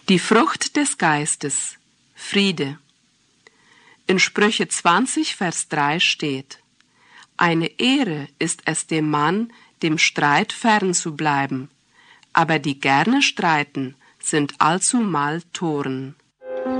Die Frucht des Geistes, Friede. In Sprüche 20, Vers 3 steht: Eine Ehre ist es dem Mann, dem Streit fern zu bleiben, aber die gerne streiten, sind allzumal Toren.